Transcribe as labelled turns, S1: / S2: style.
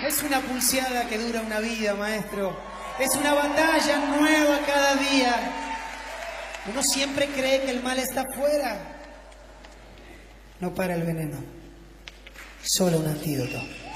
S1: Es una pulseada que dura una vida, maestro. Es una batalla nueva cada día. Uno siempre cree que el mal está afuera. No para el veneno. Solo un antídoto.